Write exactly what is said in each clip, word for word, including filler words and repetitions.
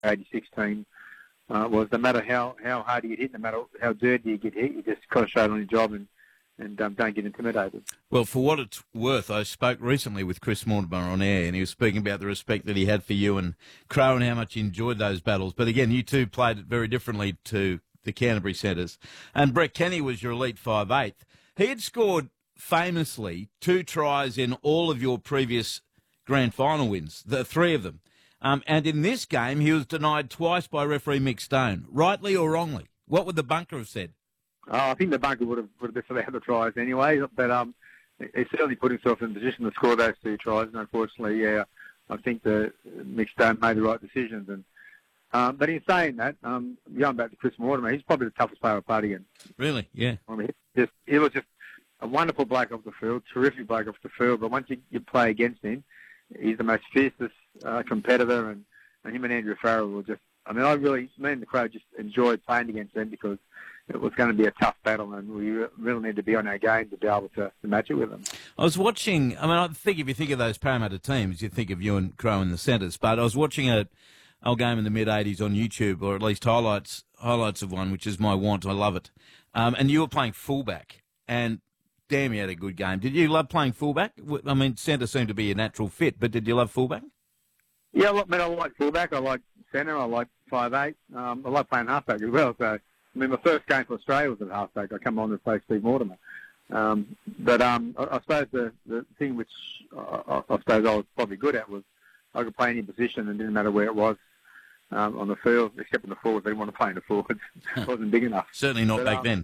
eighty-six team uh, was no matter how, how hard you get hit, no matter how dirty you get hit, you just concentrate on your job and, and um, don't get intimidated. Well, for what it's worth, I spoke recently with Chris Mortimer on air, and he was speaking about the respect that he had for you and Crow and how much he enjoyed those battles. But again, you two played it very differently to the Canterbury Centres. And Brett Kenny was your elite five eighth. He had scored famously two tries in all of your previous grand final wins, the three of them. Um, and in this game, he was denied twice by referee Mick Stone, rightly or wrongly. What would the bunker have said? Oh, I think the bunker would have, would have disallowed the tries anyway, but um, he certainly put himself in a position to score those two tries, and unfortunately, yeah, I think the Mick Stone made the right decisions. And um, But in saying that, um, going back to Chris Mortimer, he's probably the toughest player I've played against. Really? Yeah. I mean, just, he was just a wonderful bloke off the field, terrific bloke off the field, but once you, you play against him, he's the most fiercest uh, competitor, and, and him and Andrew Farrell were just, I mean, I really, me and the Crow just enjoyed playing against them because it was going to be a tough battle, and we really need to be on our game to be able to, to match it with them. I was watching, I mean, I think if you think of those Parramatta teams, you think of you and Crow in the centres, but I was watching a old game in the mid-eighties on YouTube, or at least highlights highlights of one, which is my want. I love it. Um, and you were playing fullback, and damn, you had a good game. Did you love playing fullback? I mean, centre seemed to be a natural fit, but did you love fullback? Yeah, I mean, I like fullback. I like centre. I like five eight. Um, I like playing halfback as well. So, I mean, my first game for Australia was at halfback. I come on to play Steve Mortimer. Um, but um, I, I suppose the, the thing which I, I suppose I was probably good at was I could play any position and it didn't matter where it was um, on the field, except in the forwards. They didn't want to play in the forwards. It wasn't big enough. Certainly not but, back um, then.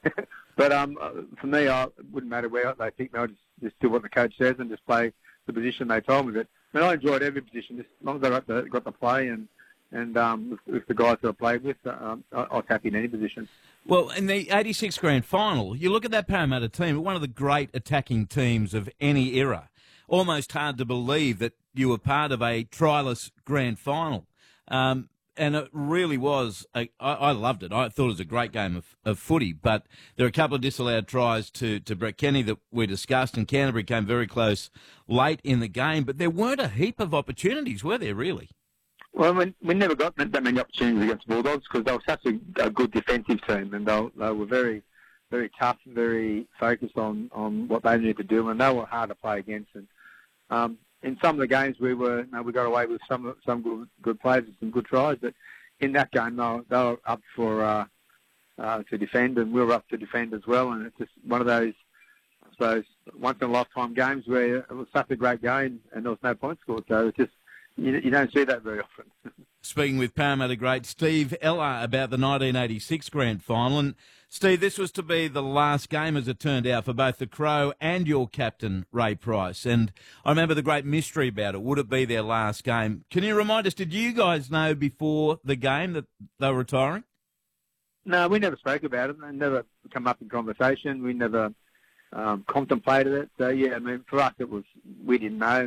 But um, for me, I, it wouldn't matter where they picked me. I just, just do what the coach says and just play the position they told me. But I mean, I enjoyed every position, just as long as I got the, got the play and and um, with, with the guys that I played with, um, I, I was happy in any position. Well, in the eighty-six grand final, you look at that Parramatta team, one of the great attacking teams of any era. Almost hard to believe that you were part of a trialist grand final. Um, and it really was, a, I, I loved it. I thought it was a great game of, of footy, but there are a couple of disallowed tries to, to Brett Kenny that we discussed, and Canterbury came very close late in the game, but there weren't a heap of opportunities, were there, really? Well, we, we never got that many opportunities against the Bulldogs because they were such a, a good defensive team, and they, they were very, very tough and very focused on, on what they needed to do, and they were hard to play against. And um, in some of the games, we were you know, we got away with some some good, good plays and some good tries, but in that game, they were, they were up for uh, uh, to defend, and we were up to defend as well. And it's just one of those, I suppose, once in a lifetime games where it was such a great game and there was no points scored. So it's just you, you don't see that very often. Speaking with Parramatta great Steve Ella about the nineteen eighty-six grand final. And Steve, this was to be the last game, as it turned out, for both the Crow and your captain, Ray Price. And I remember the great mystery about it. Would it be their last game? Can you remind us, did you guys know before the game that they were retiring? No, we never spoke about it. It never come up in conversation. We never um, contemplated it. So, yeah, I mean, for us, it was, we didn't know.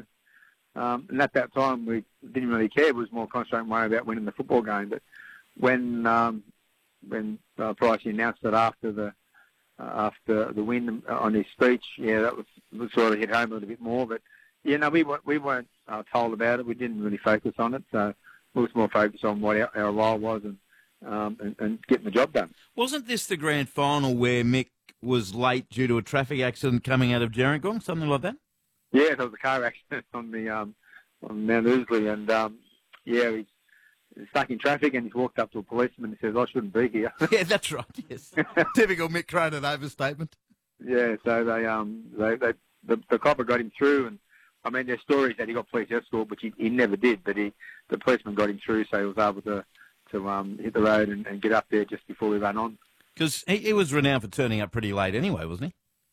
Um, and at that time, we didn't really care. It was more concentrating worrying about winning the football game. But when um, when uh, Price announced it after the uh, after the win on his speech, yeah, that was, was sort of hit home a little bit more. But yeah, no, we weren't we weren't uh, told about it. We didn't really focus on it. So we was more focused on what our, our role was and, um, and and getting the job done. Wasn't this the grand final where Mick was late due to a traffic accident coming out of Gerringong, something like that? Yeah, there was a car accident on the um, on Mount Ousley, and um, yeah, he's, he's stuck in traffic, and he's walked up to a policeman and says, "I shouldn't be here." Yeah, that's right. Yes, typical Mick Cronin overstatement. Yeah, so they um they, they the, the copper got him through, and I mean there's stories that he got police escort, which he, he never did, but he the policeman got him through, so he was able to to um hit the road and, and get up there just before we ran on. Because he, he was renowned for turning up pretty late anyway, wasn't he?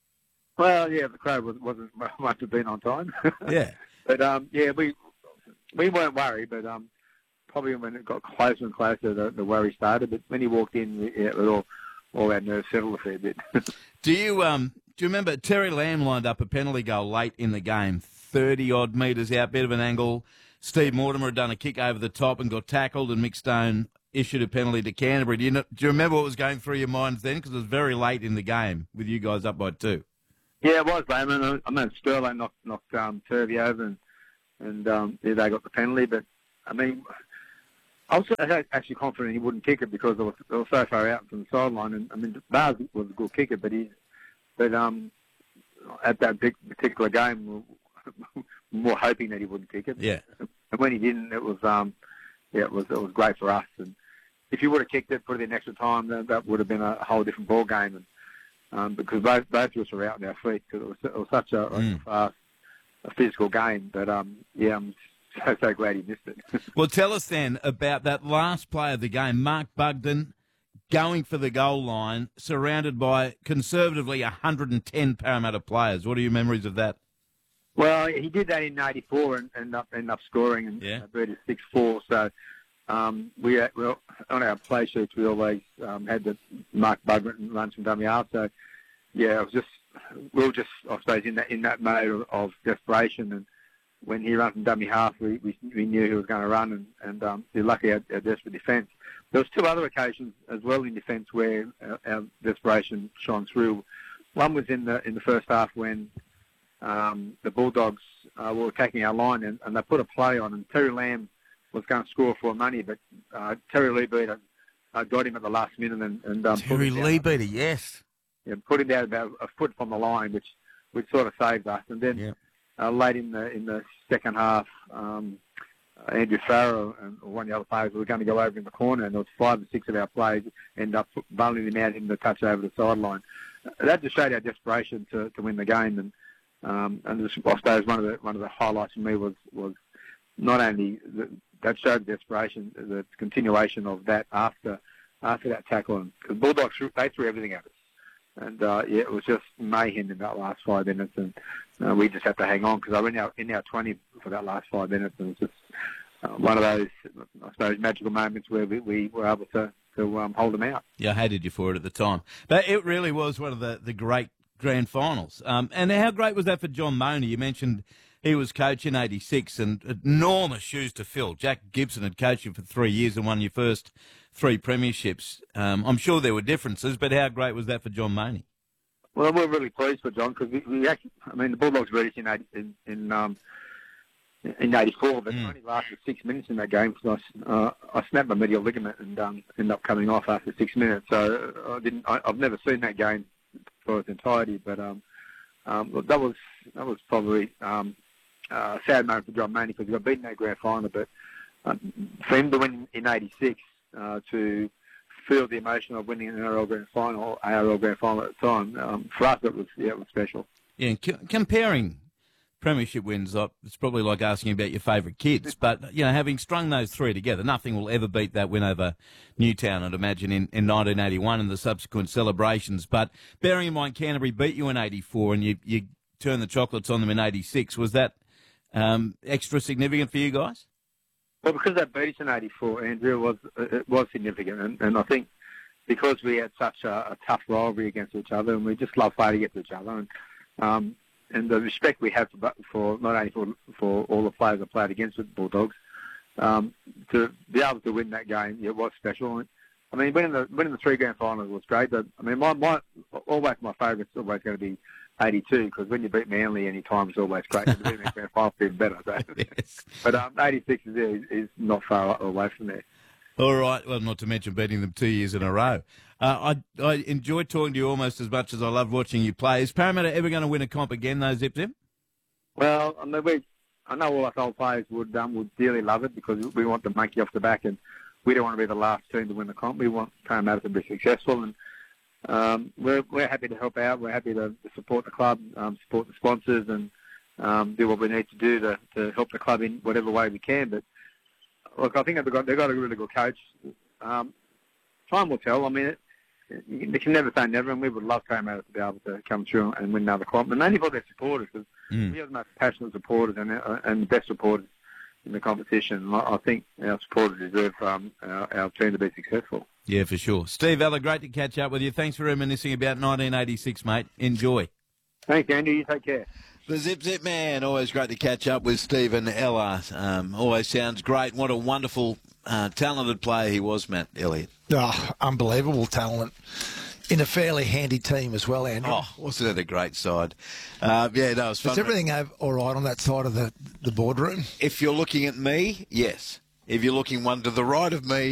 Well, yeah, the Crow was, wasn't much have been on time. Yeah. But, um, yeah, we we weren't worried, but um, probably when it got closer and closer, the, the worry started. But when he walked in, yeah, it all, all our nerves settled a fair bit. do you um do you remember Terry Lamb lined up a penalty goal late in the game, thirty-odd metres out, bit of an angle. Steve Mortimer had done a kick over the top and got tackled, and Mick Stone issued a penalty to Canterbury. Do you, know, do you remember what was going through your minds then? Because it was very late in the game with you guys up by two. Yeah, it was, I mean, I know Sterling knocked, knocked um, Turvey over and, and um, yeah, they got the penalty. But, I mean, I was actually confident he wouldn't kick it because it was, it was so far out from the sideline. And I mean, Bars was a good kicker, but he, but um, at that big particular game, we were more hoping that he wouldn't kick it. Yeah. And when he didn't, it was um, yeah, it was it was great for us. And if he would have kicked it, put it in extra time, that, that would have been a whole different ball game. And um, because both both of us were out on our feet because it was it was such a, mm. a fast, a physical game. But um, yeah. I'm, So, so glad he missed it. Well, tell us then about that last play of the game, Mark Bugden going for the goal line, surrounded by conservatively one hundred ten Parramatta players. What are your memories of that? Well, he did that in ninety-four and ended up, ended up scoring and yeah. beat us six four. So um, we, well, on our play sheets, we always um, had the Mark Bugden runs from dummy half. So, yeah, it was just, we were just, I suppose, in that, in that mode of, of desperation. And when he ran from dummy half, we, we, we knew he was going to run, and, and um, we're lucky our, our desperate defence. There was two other occasions as well in defence where our, our desperation shone through. One was in the in the first half when um, the Bulldogs uh, were attacking our line, and, and they put a play on, and Terry Lamb was going to score for money, but uh, Terry Leabeater uh, got him at the last minute. and, and um, Terry Leabeater, yes. Yeah, put him down about a foot from the line, which, which sort of saved us. And then... Yeah. Uh, late in the in the second half, um, Andrew Farrow and one of the other players were going to go over in the corner, and there was five or six of our players end up bowling him out in the touch over the sideline. That just showed our desperation to, to win the game, and um, and this, I suppose one of the one of the highlights for me was was not only the, that showed desperation, the continuation of that after after that tackle, because Bulldogs they threw everything at us. And, uh, yeah, it was just mayhem in that last five minutes, and uh, we just had to hang on because I went out in our twenty for that last five minutes, and it was just uh, one of those, I suppose, magical moments where we, we were able to, to um, hold them out. Yeah, I hated you for it at the time. But it really was one of the, the great grand finals. Um, and how great was that for John Mooney? You mentioned he was coach in eighty-six, and enormous shoes to fill. Jack Gibson had coached you for three years and won your first three premierships. Um, I'm sure there were differences, but how great was that for John Mooney? Well, we're really pleased for John because we, we actually, I mean, the Bulldogs beat us in eighty, in in, um, in eighty-four, but mm. only lasted six minutes in that game because I, uh, I snapped my medial ligament and um, ended up coming off after six minutes. So I didn't. I, I've never seen that game for its entirety, but um, um, that was that was probably um, a sad moment for John Mooney because he got beaten in that grand final. But um, for him to win in eighty-six. Uh, to feel the emotion of winning an N R L Grand Final, A R L Grand Final at the time, um, for us it was yeah, it was special. Yeah, and c- comparing premiership wins, it's probably like asking about your favourite kids. But you know, having strung those three together, nothing will ever beat that win over Newtown, I'd imagine, in, in nineteen eighty-one and the subsequent celebrations. But bearing in mind Canterbury beat you in eighty-four and you you turned the chocolates on them in eighty-six, was that um, extra significant for you guys? Well, because that beat us in eighty-four, Andrew, was it was significant, and, and I think because we had such a, a tough rivalry against each other, and we just love fighting against each other, and um, and the respect we have for, for not only for for all the players that played against the Bulldogs, um, to be able to win that game, yeah, it was special. I mean, winning the winning the three grand finals was great, but I mean, my my always my favourite's always going to be eighty-two, because when you beat Manly any time is always great. To beat me grand final is better. So. Yes. But um, eighty-six is, is is not far away from there. All right. Well, not to mention beating them two years in a row. Uh, I I enjoy talking to you almost as much as I love watching you play. Is Parramatta ever going to win a comp again, though, Zip Zip? Well, I mean, we I know all us old players would um, would dearly love it because we want the monkey off the back, and we don't want to be the last team to win the comp. We want Parramatta to be successful, and um, we're we're happy to help out. We're happy to, to support the club, um, support the sponsors, and um, do what we need to do to, to help the club in whatever way we can. But look, I think they've got they've got a really good coach. Um, time will tell. I mean, it, you can never say never, and we would love Parramatta to be able to come through and win another comp, and mainly for their supporters, because mm. we have the most passionate supporters and uh, and the best supporters in the competition. I think our supporters deserve um, our, our team to be successful. Yeah, for sure. Steve Ella, great to catch up with you. Thanks for reminiscing about nineteen eighty-six, mate. Enjoy. Thanks, Andy. You take care. The Zip Zip Man. Always great to catch up with Stephen Ella. Um, always sounds great. What a wonderful, uh, talented player he was, Matt Elliott. Oh, unbelievable talent. In a fairly handy team as well, Andrew. Oh, wasn't it a great side? Uh, yeah, no, it was fun. Is everything all right on that side of the, the boardroom? If you're looking at me, yes. If you're looking one to the right of me,